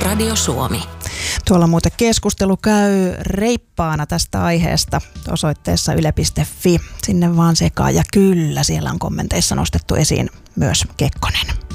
Radio Suomi. Tuolla muuten keskustelu käy reippaana tästä aiheesta osoitteessa yle.fi. Sinne vaan sekaan ja kyllä siellä on kommenteissa nostettu esiin myös Kekkonen.